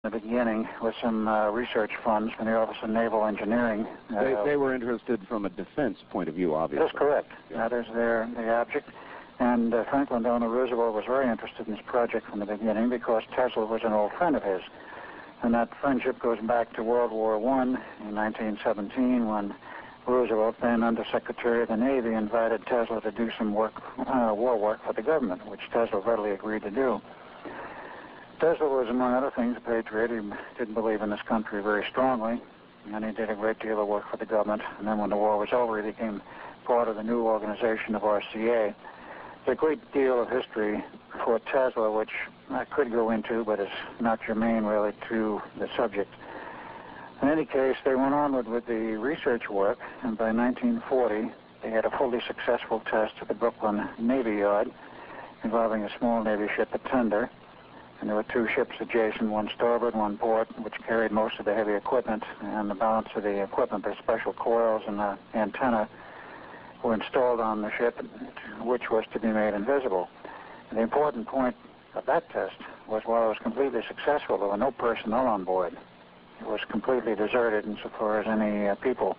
in the beginning with some research funds from the Office of Naval Engineering. They were interested from a defense point of view, obviously. That's correct. Yeah. That is the object. And Franklin Delano Roosevelt was very interested in this project from the beginning because Tesla was an old friend of his. And that friendship goes back to World War I in 1917 when Roosevelt, then Undersecretary of the Navy, invited Tesla to do some work, war work for the government, which Tesla readily agreed to do. Tesla was, among other things, a patriot. He didn't believe in this country very strongly, and he did a great deal of work for the government. And then when the war was over, he became part of the new organization of RCA. There's a great deal of history for Tesla, which I could go into, but is not germane, really, to the subject. In any case, they went onward with the research work, and by 1940, they had a fully successful test at the Brooklyn Navy Yard involving a small Navy ship, a tender. And there were two ships adjacent, one starboard, one port, which carried most of the heavy equipment, and the balance of the equipment, the special coils and the antenna, were installed on the ship, which was to be made invisible. And the important point of that test was while it was completely successful, there were no personnel on board. It was completely deserted insofar as any people,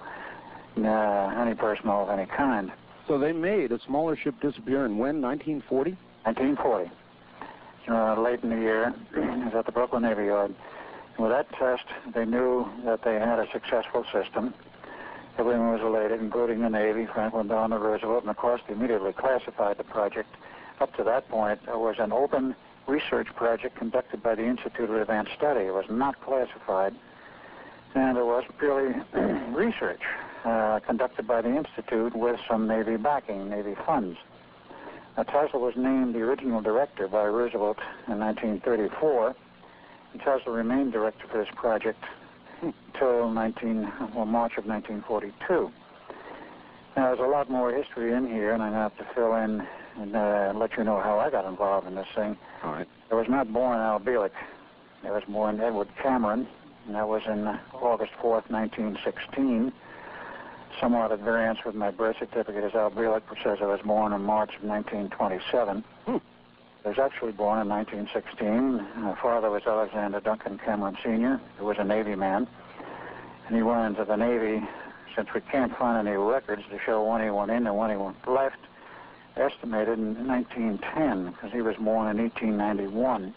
any personnel of any kind. So they made a smaller ship disappear in when, 1940? 1940. Late in the year, it was at the Brooklyn Navy Yard. And with that test, they knew that they had a successful system. Everyone was elated, including the Navy, Franklin Delano Roosevelt, and of course they immediately classified the project. Up to that point, it was an open research project conducted by the Institute of Advanced Study. It was not classified, and it was purely research conducted by the Institute with some Navy backing, Navy funds. Now, Tesla was named the original director by Roosevelt in 1934, and Tesla remained director for this project until March of 1942. Now, there's a lot more history in here, and I'm going to have to fill in and let you know how I got involved in this thing. All right. I was not born Al Bielek. I was born Edward Cameron, and that was in August 4th, 1916. Somewhat at variance with my birth certificate is Al Bielek, which says I was born in March of 1927. I was actually born in 1916. My father was Alexander Duncan Cameron Sr., who was a Navy man. And he went into the Navy, since we can't find any records to show when he went in and when he left, estimated in 1910, because he was born in 1891.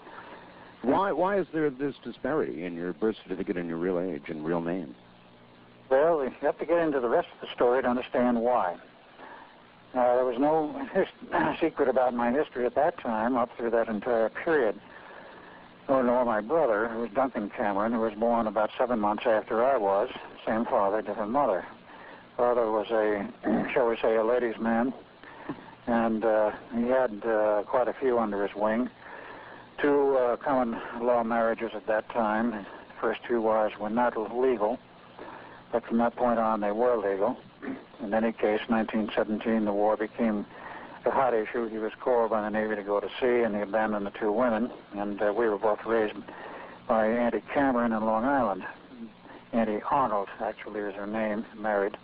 Why is there this disparity in your birth certificate and your real age and real name? Well, you have to get into the rest of the story to understand why. There was no secret about my history at that time, up through that entire period. Nor my brother, who was Duncan Cameron, who was born about 7 months after I was. Same father, different mother. Father was shall we say, a ladies' man, and he had quite a few under his wing. Two common law marriages at that time. The first two wives were not legal, but from that point on, they were legal. In any case, 1917, the war became a hot issue. He was called by the Navy to go to sea, and he abandoned the two women. And we were both raised by Auntie Cameron in Long Island. Auntie Arnold, actually, is her name, married.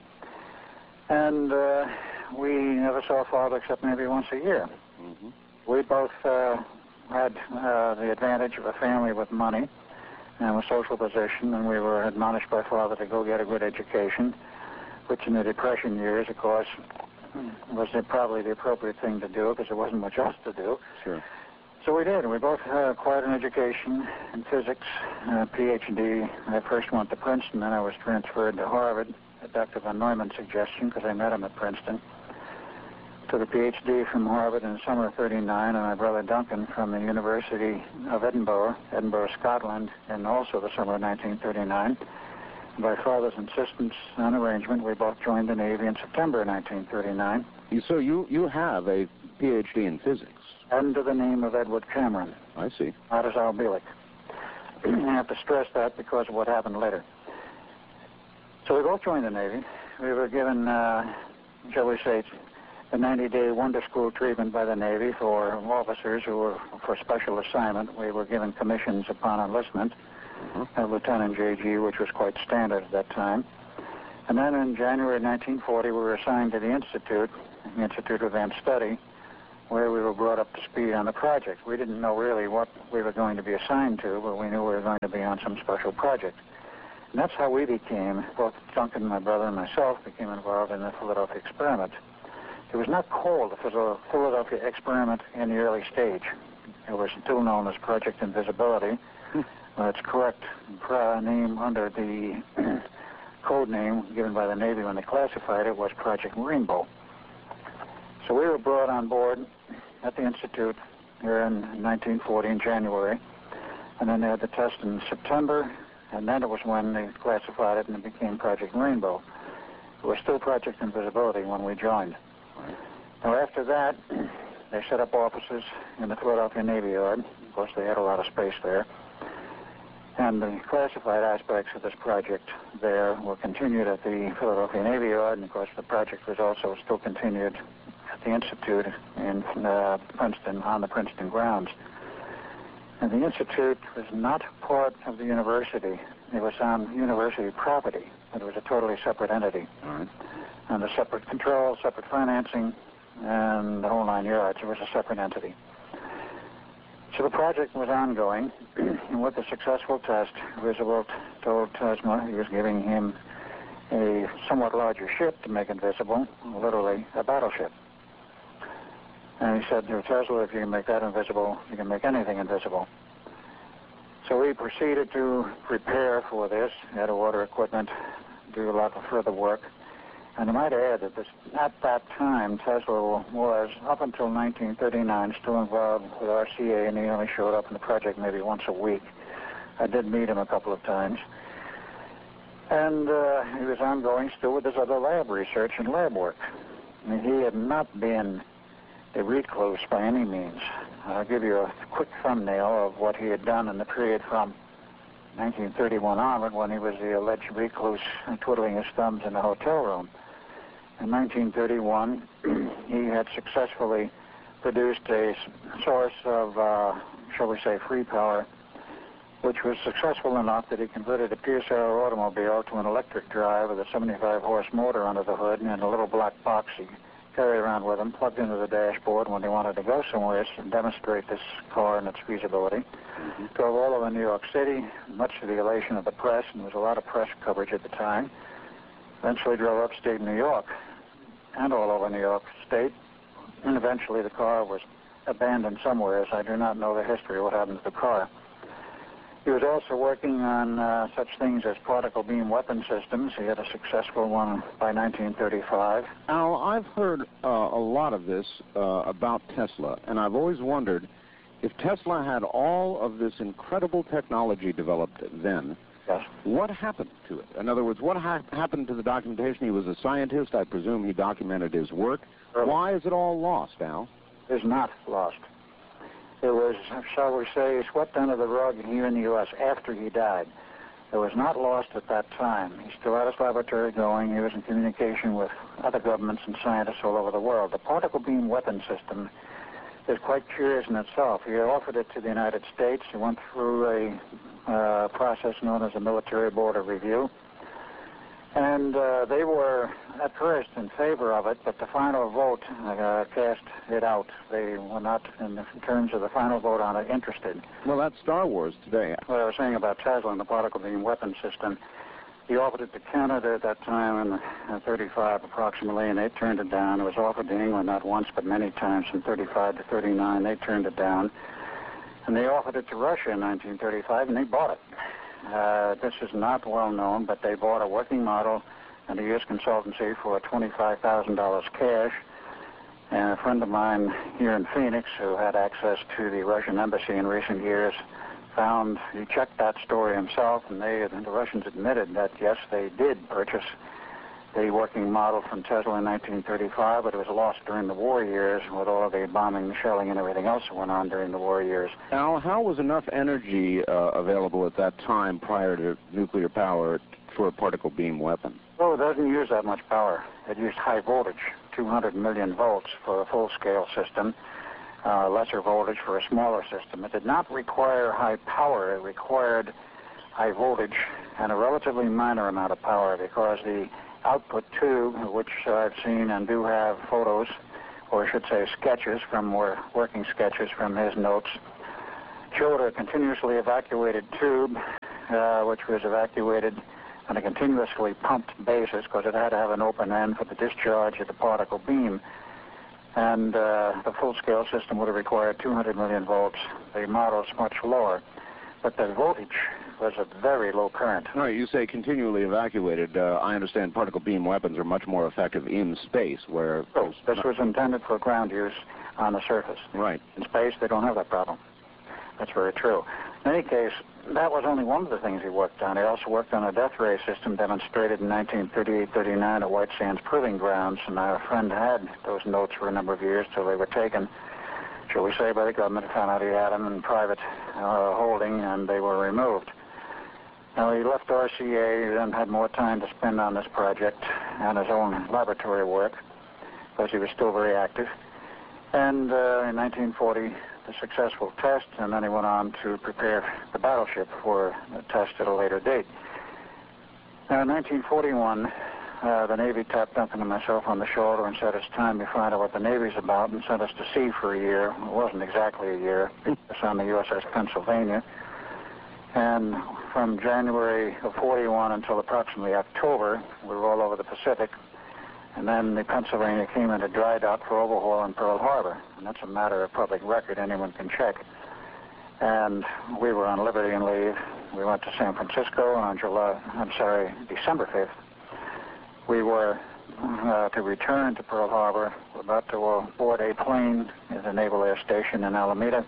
And we never saw Father except maybe once a year. Mm-hmm. We both had the advantage of a family with money and a social position, and we were admonished by Father to go get a good education, which in the Depression years, of course, was probably the appropriate thing to do because there wasn't much else to do. Sure. So we did. We both had quite an education in physics, PhD. I first went to Princeton, then I was transferred to Harvard at Dr. von Neumann's suggestion because I met him at Princeton. Took a PhD from Harvard in the summer of '39, and my brother Duncan from the University of Edinburgh, Scotland, in also the summer of 1939. By Father's insistence and arrangement, we both joined the Navy in September of 1939. So you have a PhD in physics? Under the name of Edward Cameron. I see. Not as Al Bielek. I have to stress that because of what happened later. So we both joined the Navy. We were given, shall we say, a 90-day wonder school treatment by the Navy for officers who were for special assignment. We were given commissions upon enlistment, Lieutenant JG, which was quite standard at that time. And then in January 1940, we were assigned to the Institute of Advanced Study, where we were brought up to speed on the project. We didn't know really what we were going to be assigned to, but we knew we were going to be on some special project. And that's how we became, both Duncan, my brother, and myself, became involved in the Philadelphia experiment. It was not called the Philadelphia experiment in the early stage. It was still known as Project Invisibility. Its correct name under the code name given by the Navy when they classified it was Project Rainbow. So we were brought on board at the Institute here in 1940 in January, and then they had the test in September, and then it was when they classified it and it became Project Rainbow. It was still Project Invisibility when we joined. Now after that, they set up offices in the Philadelphia Navy Yard. Of course, they had a lot of space there. And the classified aspects of this project there were continued at the Philadelphia Navy Yard, and of course the project was also still continued at the Institute in Princeton, on the Princeton grounds. And the Institute was not part of the university. It was on university property. It was a totally separate entity. And a separate control, separate financing, and the whole 9 yards. It was a separate entity. So the project was ongoing, and with the successful test, Roosevelt told Tesla he was giving him a somewhat larger ship to make invisible, literally a battleship. And he said to Tesla, if you can make that invisible, you can make anything invisible. So we proceeded to prepare for this, had to order equipment, do a lot of further work. And I might add that at that time, Tesla was, up until 1939, still involved with RCA, and he only showed up in the project maybe once a week. I did meet him a couple of times. And he was ongoing still with his other lab research and lab work. I mean, he had not been a recluse by any means. I'll give you a quick thumbnail of what he had done in the period from 1931 onward, when he was the alleged recluse twiddling his thumbs in a hotel room. In 1931, he had successfully produced a source of, shall we say, free power, which was successful enough that he converted a Pierce Arrow automobile to an electric drive with a 75-horse motor under the hood and a little black box he carried around with him, plugged into the dashboard when he wanted to go somewhere and demonstrate this car and its feasibility. Drove all over New York City, much to the elation of the press, and there was a lot of press coverage at the time. Eventually drove upstate New York and all over New York State, and eventually the car was abandoned somewhere. I do not know the history of what happened to the car. He was also working on such things as particle beam weapon systems. He had a successful one by 1935. Al, I've heard a lot of this about Tesla, and I've always wondered if Tesla had all of this incredible technology developed then, yes, what happened to it? In other words, what happened to the documentation? He was a scientist. I presume he documented his work. Why is it all lost, Al? It is not lost. It was, shall we say, swept under the rug here in the U.S. after he died. It was not lost at that time. He still had his laboratory going. He was in communication with other governments and scientists all over the world. The particle beam weapon system is quite curious in itself. He offered it to the United States. He went through a process known as a military board of review. And they were at first in favor of it, but the final vote cast it out. They were not, in terms of the final vote on it, interested. Well, that's Star Wars today. What I was saying about Tesla and the particle beam weapon system, he offered it to Canada at that time in 35 approximately, and they turned it down. It was offered to England not once but many times from 35 to 39. They turned it down. And they offered it to Russia in 1935, and they bought it. This is not well known, but they bought a working model and a U.S. consultancy for $25,000 cash. And a friend of mine here in Phoenix, who had access to the Russian embassy in recent years, he checked that story himself, and the Russians admitted that, yes, they did purchase the working model from Tesla in 1935, but it was lost during the war years with all of the bombing, shelling, and everything else that went on during the war years. Al, how was enough energy available at that time prior to nuclear power for a particle beam weapon? Well, it doesn't use that much power. It used high voltage, 200 million volts for a full-scale system, lesser voltage for a smaller system. It did not require high power. It required high voltage and a relatively minor amount of power, because the output tube, which I've seen and do have photos, or I should say sketches from working sketches from his notes, showed a continuously evacuated tube, which was evacuated on a continuously pumped basis because it had to have an open end for the discharge of the particle beam. And the full-scale system would have required 200 million volts. The model's much lower, but the voltage was a very low current. All right, you say continually evacuated. I understand particle beam weapons are much more effective in space, where... Oh, this was intended for ground use on the surface. Right. In space, they don't have that problem. That's very true. In any case, that was only one of the things he worked on. He also worked on a death ray system demonstrated in 1938-39 at White Sands Proving Grounds, and our friend had those notes for a number of years till they were taken, shall we say, by the government. Found out he had them in private holding, and they were removed. Now, he left RCA, then had more time to spend on this project and his own laboratory work, because he was still very active. And in 1940, the successful test, and then he went on to prepare the battleship for a test at a later date. Now, in 1941, the Navy tapped Duncan and myself on the shoulder and said, it's time to find out what the Navy's about, and sent us to sea for a year. It wasn't exactly a year. It was on the USS Pennsylvania. And from January of 41 until approximately October, we were all over the Pacific. And then the Pennsylvania came into dry dock for overhaul in Pearl Harbor. And that's a matter of public record. Anyone can check. And we were on liberty and leave. We went to San Francisco on December 5th. We were to return to Pearl Harbor. We're about to board a plane at the Naval Air Station in Alameda.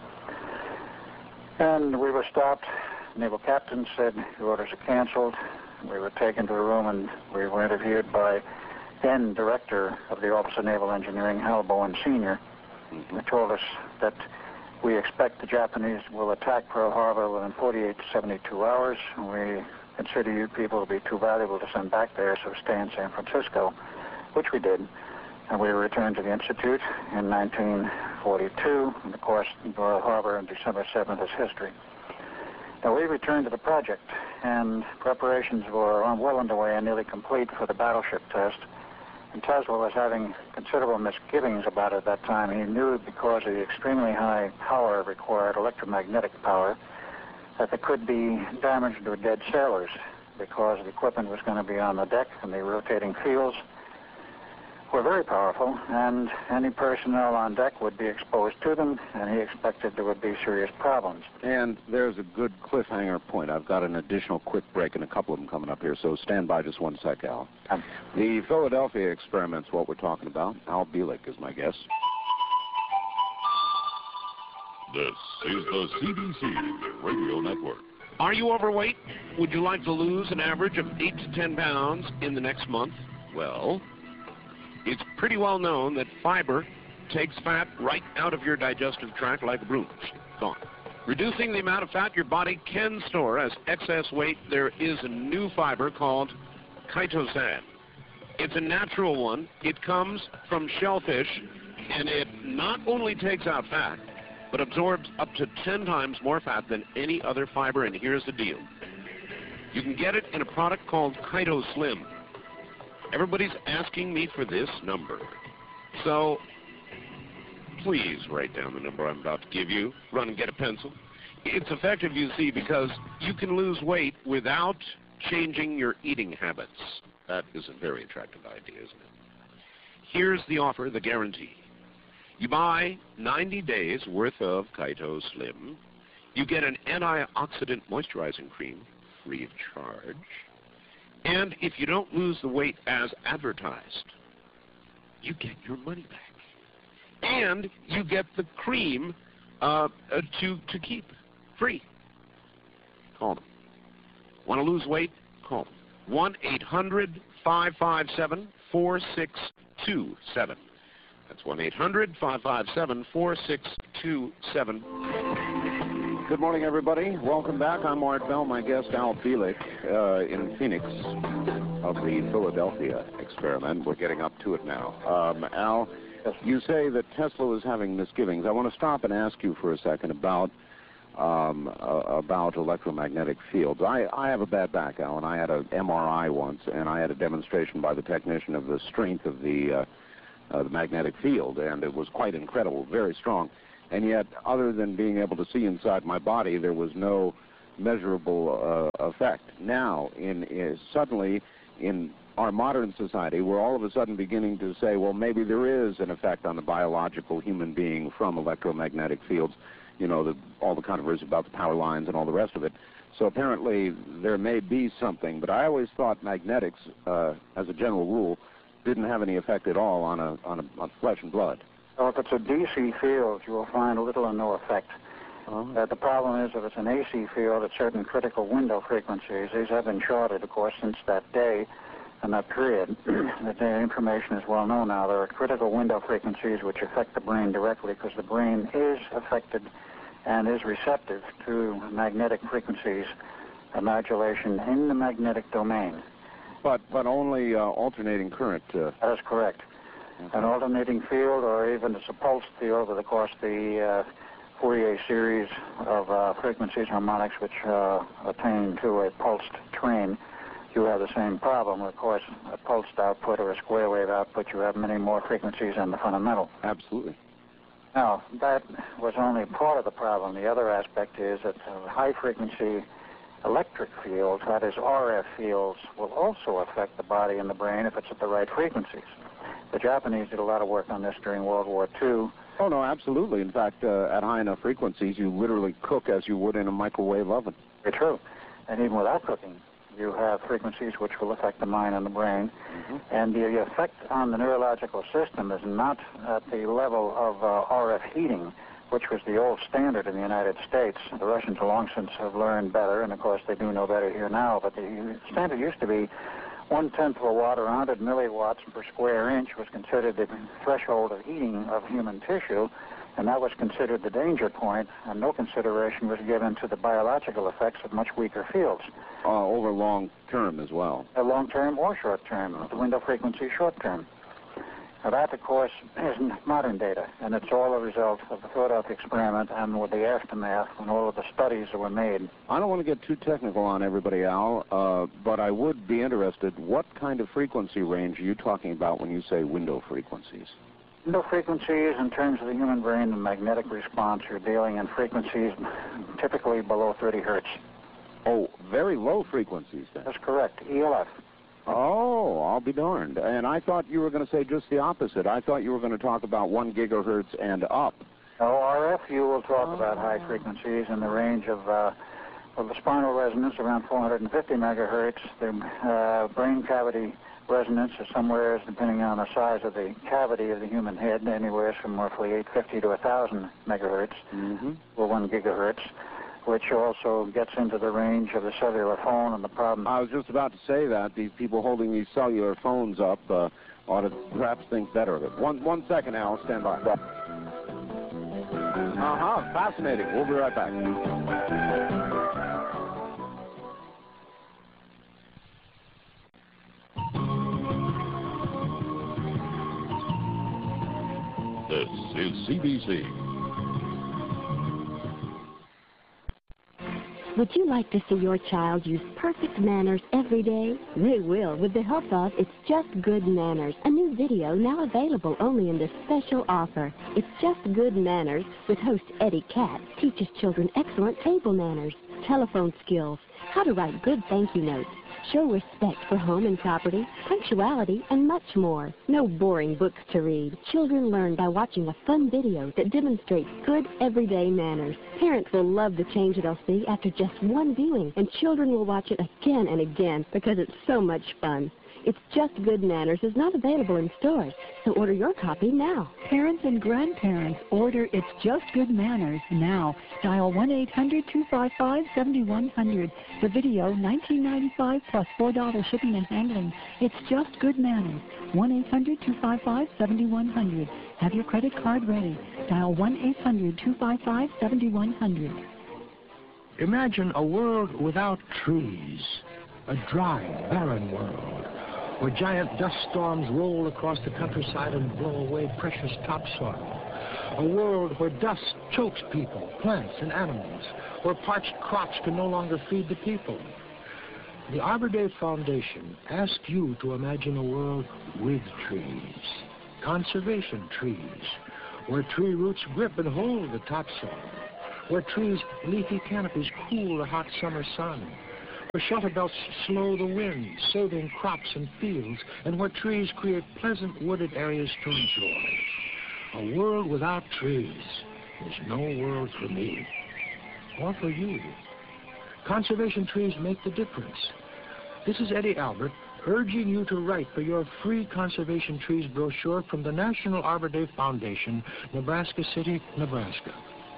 And we were stopped. Naval captain said the orders are canceled. We were taken to a room and we were interviewed by then Director of the Office of Naval Engineering, Hal Bowen Sr. He told us that we expect the Japanese will attack Pearl Harbor within 48 to 72 hours. And we consider you people to be too valuable to send back there, so stay in San Francisco, which we did. And we returned to the Institute in 1942. And of course, Pearl Harbor on December 7th is history. Now, we returned to the project, and preparations were well underway and nearly complete for the battleship test. And Tesla was having considerable misgivings about it at that time. He knew because of the extremely high power required, electromagnetic power, that there could be damage to dead sailors because the equipment was going to be on the deck and the rotating fields were very powerful, and any personnel on deck would be exposed to them, and he expected there would be serious problems. And there's a good cliffhanger point. I've got an additional quick break and a couple of them coming up here, so stand by just one sec, Al. The Philadelphia experiment's what we're talking about. Al Bielek is my guest. This is the CBC Radio Network. Are you overweight? Would you like to lose an average of 8 to 10 pounds in the next month? Well, it's pretty well known that fiber takes fat right out of your digestive tract like a broom. Gone. Reducing the amount of fat your body can store as excess weight, there is a new fiber called chitosan. It's a natural one. It comes from shellfish, and it not only takes out fat, but absorbs up to 10 times more fat than any other fiber, and here's the deal. You can get it in a product called Chito Slim. Everybody's asking me for this number. So, please write down the number I'm about to give you. Run and get a pencil. It's effective, you see, because you can lose weight without changing your eating habits. That is a very attractive idea, isn't it? Here's the offer, the guarantee. You buy 90 days worth of Chito Slim. You get an antioxidant moisturizing cream free of charge. And if you don't lose the weight as advertised, you get your money back. And you get the cream to keep free. Call them. Want to lose weight? Call them. 1-800-557-4627. That's 1-800-557-4627. Good morning, everybody. Welcome back. I'm Art Bell. My guest, Al Bielek, in Phoenix of the Philadelphia experiment. We're getting up to it now. Al, you say that Tesla was having misgivings. I want to stop and ask you for a second about electromagnetic fields. I have a bad back, Al, and I had an MRI once, and I had a demonstration by the technician of the strength of the the magnetic field, and it was quite incredible, very strong. And yet, other than being able to see inside my body, there was no measurable effect. Now, suddenly, in our modern society, we're all of a sudden beginning to say, well, maybe there is an effect on the biological human being from electromagnetic fields, you know, all the controversy about the power lines and all the rest of it. So apparently there may be something, but I always thought magnetics, as a general rule, didn't have any effect at all on flesh and blood. So if it's a DC field, you will find little or no effect. The problem is if it's an AC field at certain critical window frequencies, these have been charted, of course, since that day and that period. The information is well known now. There are critical window frequencies which affect the brain directly because the brain is affected and is receptive to magnetic frequencies, modulation in the magnetic domain. But only alternating current. That is correct. An alternating field, or even it's a pulsed field with, of course, the Fourier series of frequencies, harmonics, which attain to a pulsed train, you have the same problem. Of course, a pulsed output or a square wave output, you have many more frequencies than the fundamental. Absolutely. Now, that was only part of the problem. The other aspect is that high-frequency electric fields, that is RF fields, will also affect the body and the brain if it's at the right frequencies. The Japanese did a lot of work on this during World War II. Oh, no, absolutely. In fact, at high enough frequencies, you literally cook as you would in a microwave oven. Very true. And even without cooking, you have frequencies which will affect the mind and the brain. And the effect on the neurological system is not at the level of RF heating, which was the old standard in the United States. The Russians long since have learned better, and of course they do know better here now, but the standard used to be 1/10 of a watt, or 100 milliwatts per square inch, was considered the threshold of heating of human tissue, and that was considered the danger point, and no consideration was given to the biological effects of much weaker fields. Over long term as well. Long term or short term, the window frequency short term. Now that, of course, is modern data, and it's all a result of the Philadelphia experiment and with the aftermath and all of the studies that were made. I don't want to get too technical on everybody, Al, but I would be interested, what kind of frequency range are you talking about when you say window frequencies? Window frequencies, in terms of the human brain and magnetic response, you're dealing in frequencies typically below 30 hertz. Oh, very low frequencies then. That's correct, ELF. Oh, I'll be darned. And I thought you were going to say just the opposite. I thought you were going to talk about 1 gigahertz and up. No, RF, you will talk about high frequencies in the range of the spinal resonance around 450 megahertz. The brain cavity resonance is somewhere, depending on the size of the cavity of the human head, anywhere from roughly 850 to 1,000 megahertz, or 1 gigahertz, which also gets into the range of the cellular phone and the problem. I was just about to say that. These people holding these cellular phones up ought to perhaps think better of it. One second, Al. Stand by. Fascinating. We'll be right back. This is CBC. Would you like to see your child use perfect manners every day? They will with the help of It's Just Good Manners, a new video now available only in this special offer. It's Just Good Manners with host Eddie Katz teaches children excellent table manners, telephone skills, how to write good thank you notes, show respect for home and property, punctuality, and much more. No boring books to read. Children learn by watching a fun video that demonstrates good everyday manners. Parents will love the change they'll see after just one viewing, and children will watch it again and again because it's so much fun. It's Just Good Manners is not available in stores, so order your copy now. Parents and grandparents, order It's Just Good Manners now. Dial 1-800-255-7100. The video, $19.95 plus $4 shipping and handling. It's Just Good Manners. 1-800-255-7100. Have your credit card ready. Dial 1-800-255-7100. Imagine a world without trees. A dry, barren world, where giant dust storms roll across the countryside and blow away precious topsoil. A world where dust chokes people, plants, and animals, where parched crops can no longer feed the people. The Arbor Day Foundation asks you to imagine a world with trees. conservation trees, where tree roots grip and hold the topsoil, where trees' leafy canopies cool the hot summer sun, where shelter belts slow the wind, soothing crops and fields, and where trees create pleasant wooded areas to enjoy. A world without trees is no world for me, or for you. Conservation trees make the difference. This is Eddie Albert, urging you to write for your free Conservation Trees brochure from the National Arbor Day Foundation, Nebraska City, Nebraska.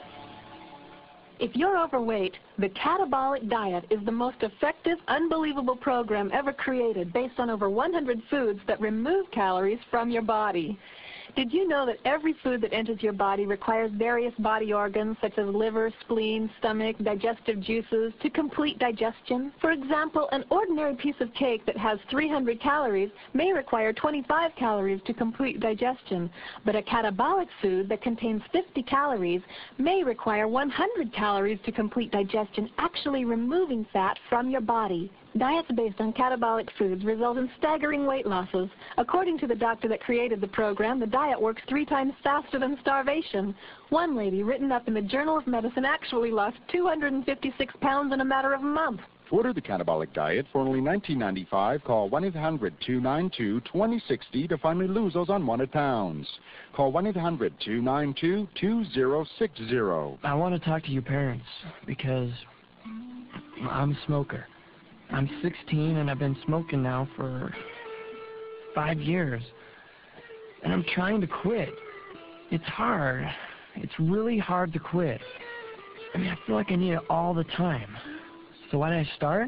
If you're overweight, the Catabolic Diet is the most effective, unbelievable program ever created based on over 100 foods that remove calories from your body. Did you know that every food that enters your body requires various body organs such as liver, spleen, stomach, digestive juices to complete digestion? For example, an ordinary piece of cake that has 300 calories may require 25 calories to complete digestion, but a catabolic food that contains 50 calories may require 100 calories to complete digestion, actually removing fat from your body. Diets based on catabolic foods result in staggering weight losses. According to the doctor that created the program, the diet works 3 times faster than starvation. One lady, written up in the Journal of Medicine, actually lost 256 pounds in a matter of a month. Order the Catabolic Diet for only $19.95. Call 1-800-292-2060 to finally lose those unwanted pounds. Call 1-800-292-2060. I want to talk to your parents because I'm a smoker. I'm 16 and I've been smoking now for 5 years. And I'm trying to quit. It's hard. It's really hard to quit. I mean, I feel like I need it all the time. So why did I start?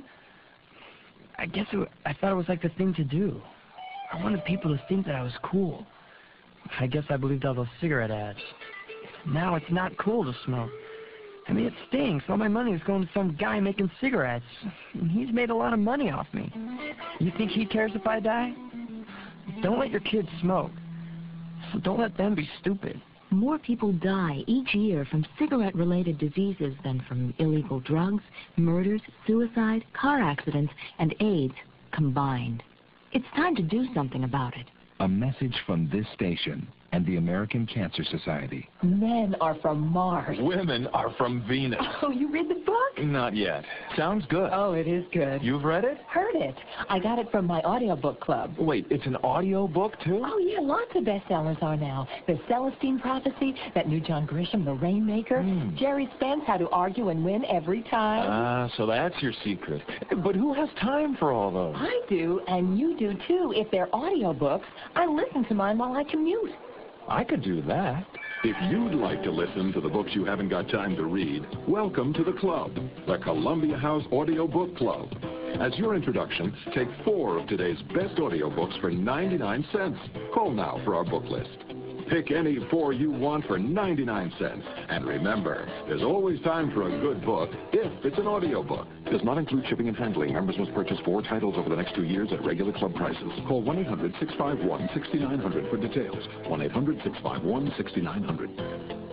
I thought it was like the thing to do. I wanted people to think that I was cool. I guess I believed all those cigarette ads. Now it's not cool to smoke. I mean, it stinks. All my money is going to some guy making cigarettes. And he's made a lot of money off me. You think he cares if I die? Don't let your kids smoke. Don't let them be stupid. More people die each year from cigarette-related diseases than from illegal drugs, murders, suicide, car accidents, and AIDS combined. It's time to do something about it. A message from this station and the American Cancer Society. Men are from Mars. Women are from Venus. Oh, you read the book? Not yet. Sounds good. Oh, it is good. You've read it? Heard it. I got it from my audiobook club. Wait, it's an audio book, too? Oh, yeah, lots of bestsellers are now. The Celestine Prophecy, that new John Grisham, The Rainmaker, Jerry Spence, How to Argue and Win Every Time. Ah, so that's your secret. But who has time for all those? I do, and you do, too. If they're audiobooks, I listen to mine while I commute. I could do that. If you'd like to listen to the books you haven't got time to read, welcome to the club, the Columbia House Audiobook Club. As your introduction, take 4 of today's best audiobooks for 99 cents. Call now for our book list. Pick any 4 you want for 99 cents. And remember, there's always time for a good book if it's an audiobook. Does not include shipping and handling. Members must purchase 4 titles over the next 2 years at regular club prices. Call 1-800-651-6900 for details. 1-800-651-6900.